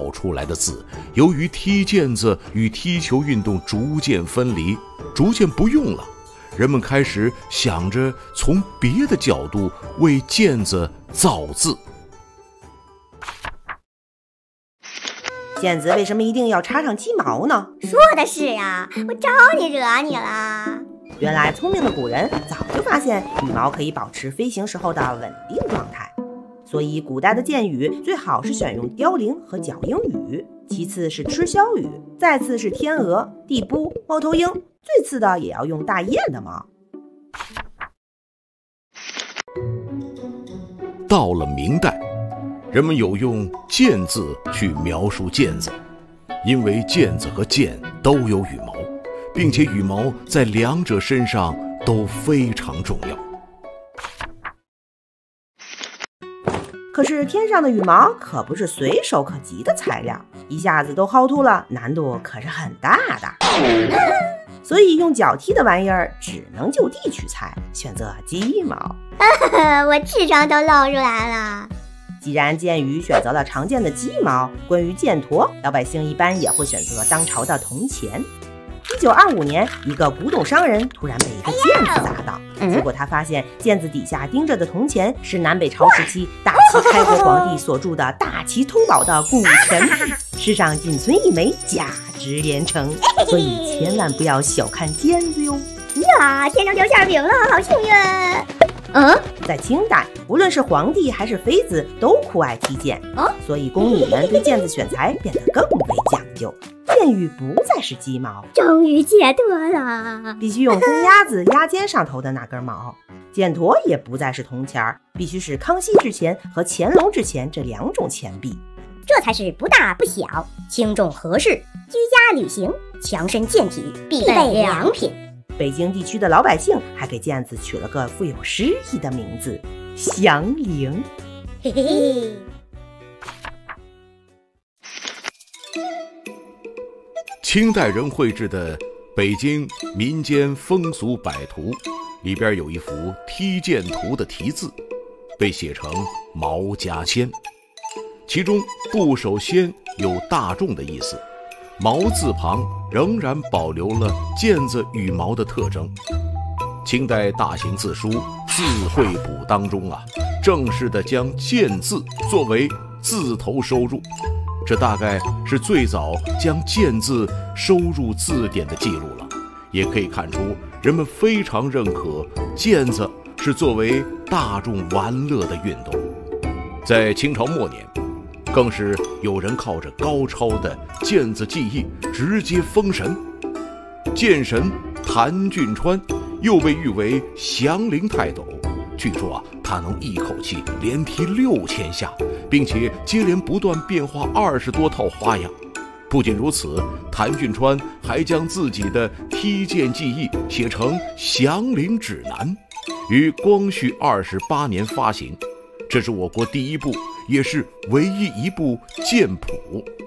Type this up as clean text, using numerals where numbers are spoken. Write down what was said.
造出来的字，由于踢毽子与踢球运动逐渐分离，逐渐不用了，人们开始想着从别的角度为毽子造字。 毽子为什么一定要插上鸡毛呢？ 说的是啊，我招你惹你了。 原来聪明的古人早就发现羽毛可以保持飞行时候的稳定状态，所以古代的箭语最好是选用凋零和角鹰语，其次是吃枭语，再次是天鹅、地扑、猫头鹰，最次的也要用大雁的毛。 到了明代，人们有用毽字去描述毽子，因为毽子和箭都有羽毛，并且羽毛在两者身上都非常重要。 可是天上的羽毛可不是随手可及的材料，一下子都薅秃了，难度可是很大的。所以用脚踢的玩意儿只能就地取材，选择鸡毛。 我智商都露出来了。 既然箭语选择了常见的鸡毛，关于箭砣，老百姓一般也会选择当朝的铜钱。1925年，一个古董商人突然被一个毽子砸到，结果他发现毽子底下钉着的铜钱是南北朝时期大齐开国皇帝所铸的大齐通宝的古钱币，世上仅存一枚，价值连城，所以千万不要小看毽子哟。 呀，天上掉馅饼了，好幸运。 在清代，无论是皇帝还是妃子都酷爱踢毽，所以宫女们对毽子选材变得更为讲究。箭语不再是鸡毛， 终于解脱了， 必须用公鸭子鸭肩上头的那根毛。箭砣也不再是铜钱，必须是康熙制钱和乾隆制钱这两种钱币。 这才是不大不小，轻重合适，居家旅行强身健体必备良品。 北京地区的老百姓还给毽子取了个富有诗意的名字——祥林。 嘿嘿嘿。 清代人绘制的《北京民间风俗百图》里边有一幅踢毽图的题字，被写成毛家仙，其中部首先有大众的意思，毛字旁仍然保留了毽子羽毛的特征。清代大型字书《字会补》当中正式的将毽字作为字头收入，这大概是最早将毽字收入字典的记录了。也可以看出人们非常认可毽子是作为大众玩乐的运动。在清朝末年，更是有人靠着高超的毽子技艺直接封神。剑神谭俊川又被誉为降灵泰斗，据说他能一口气连踢6000下，并且接连不断变化20多套花样。不仅如此，谭俊川还将自己的踢毽技艺写成《降灵指南》，于光绪28年发行。这是我国第一部，也是唯一一部剑谱。